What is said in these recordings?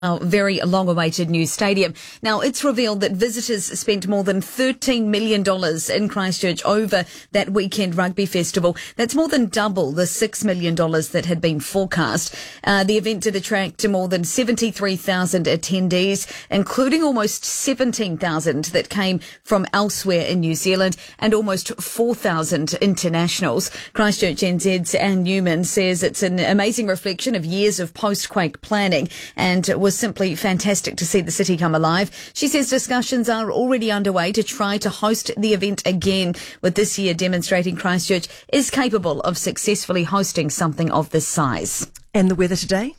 very long-awaited new stadium. Now, it's revealed that visitors spent more than $13 million in Christchurch over that weekend rugby festival. That's more than double the $6 million that had been forecast. The event did attract more than 73,000 attendees, including almost 17,000 that came from elsewhere in New Zealand and almost 4,000 internationals. Christchurch NZ's Anne Newman says it's an amazing reflection of years of post-quake planning and was simply fantastic to see the city come alive. She says discussions are already underway to try to host the event again, with this year demonstrating Christchurch is capable of successfully hosting something of this size. And the weather today?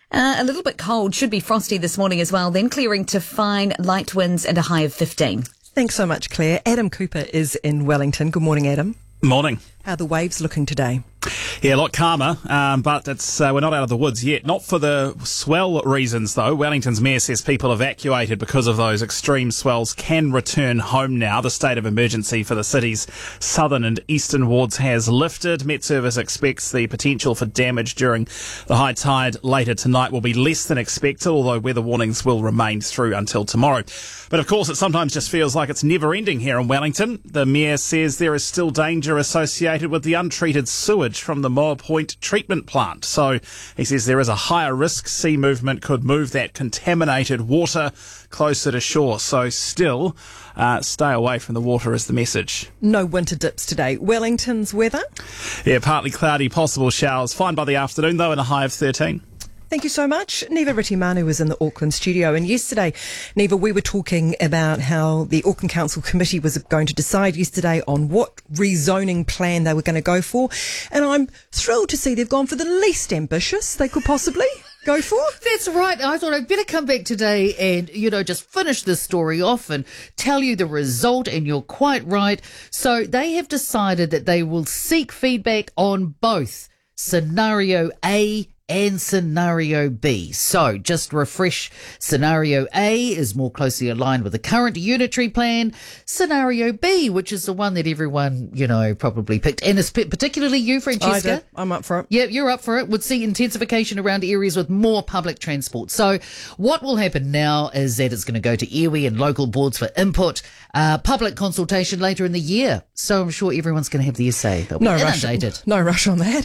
A little bit cold, should be frosty this morning as well, then clearing to fine light winds and a high of 15. Thanks so much, Claire. Adam Cooper is in Wellington. Good morning, Adam. Morning. How are the waves looking today? Yeah, a lot calmer, but we're not out of the woods yet. Not for the swell reasons, though. Wellington's mayor says people evacuated because of those extreme swells can return home now. The state of emergency for the city's southern and eastern wards has lifted. Met Service expects the potential for damage during the high tide later tonight will be less than expected, although weather warnings will remain through until tomorrow. But of course, it sometimes just feels like it's never ending here in Wellington. The mayor says there is still danger associated with the untreated sewage from the Moa Point treatment plant. So he says there is a higher risk sea movement could move that contaminated water closer to shore. So still stay away from the water is the message. No winter dips today. Wellington's weather? Yeah, partly cloudy, possible showers. Fine by the afternoon though, and a high of 13. Thank you so much. Neva Ritimanu was in the Auckland studio. And yesterday, Neva, we were talking about how the Auckland Council Committee was going to decide yesterday on what rezoning plan they were going to go for. And I'm thrilled to see they've gone for the least ambitious they could possibly go for. That's right. I thought I'd better come back today and, just finish this story off and tell you the result. And you're quite right. So they have decided that they will seek feedback on both scenario A and scenario B. So just refresh, scenario A is more closely aligned with the current unitary plan. Scenario B, which is the one that everyone, probably picked, and it's particularly you, Francesca. I did. I'm up for it. Yeah, you're up for it. Would see intensification around areas with more public transport. So what will happen now is that it's going to go to iwi and local boards for input, public consultation later in the year. So I'm sure everyone's going to have their say. They'll be inundated. No rush on that.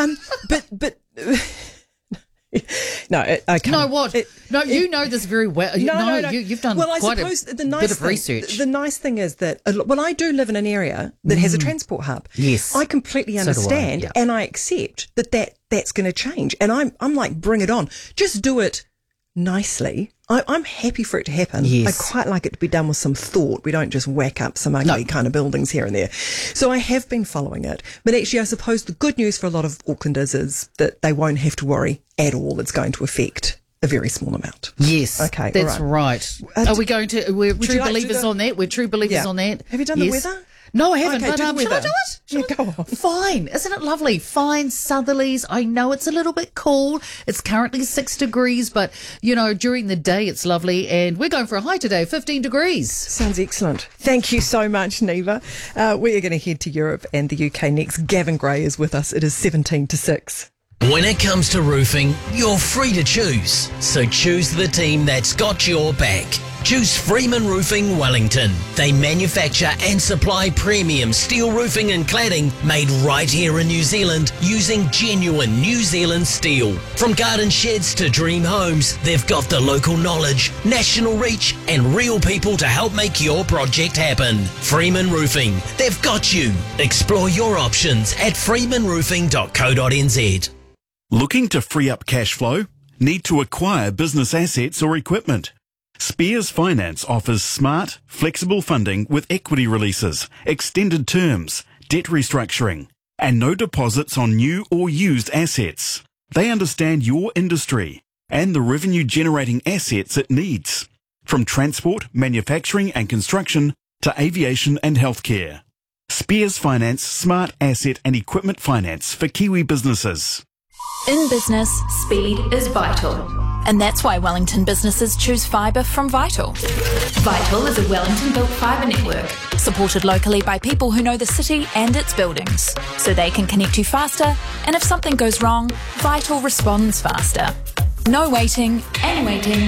But no, okay. No, what? You know this very well. No. You've done quite a bit of research. The nice thing is that, I do live in an area that has a transport hub. Yes. I completely understand and I accept that's going to change. And I'm like, bring it on. Just do it nicely. I'm happy for it to happen. Yes. I quite like it to be done with some thought. We don't just whack up some ugly kind of buildings here and there. So I have been following it. But actually, I suppose the good news for a lot of Aucklanders is that they won't have to worry at all. It's going to affect a very small amount. Yes. Okay. That's right. Are we going to? We're true believers on that. We're true believers on that. Have you done the weather? No, I haven't. Okay, but shall I do it? Yeah, go on. Fine. Isn't it lovely? Fine southerlies. I know it's a little bit cool. It's currently 6 degrees, but, during the day it's lovely. And we're going for a high today, 15 degrees. Sounds excellent. Thank you so much, Neva. We are going to head to Europe and the UK next. Gavin Gray is with us. It is 17 to 6. When it comes to roofing, you're free to choose. So choose the team that's got your back. Choose Freeman Roofing Wellington. They manufacture and supply premium steel roofing and cladding made right here in New Zealand using genuine New Zealand steel. From garden sheds to dream homes, they've got the local knowledge, national reach and real people to help make your project happen. Freeman Roofing. They've got you. Explore your options at freemanroofing.co.nz. Looking to free up cash flow? Need to acquire business assets or equipment? Spears Finance offers smart, flexible funding with equity releases, extended terms, debt restructuring, and no deposits on new or used assets. They understand your industry and the revenue-generating assets it needs, from transport, manufacturing and construction to aviation and healthcare. Spears Finance Smart Asset and Equipment Finance for Kiwi businesses. In business, speed is vital. And that's why Wellington businesses choose fibre from Vital. Vital is a Wellington-built fibre network, supported locally by people who know the city and its buildings, so they can connect you faster, and if something goes wrong, Vital responds faster. No waiting and waiting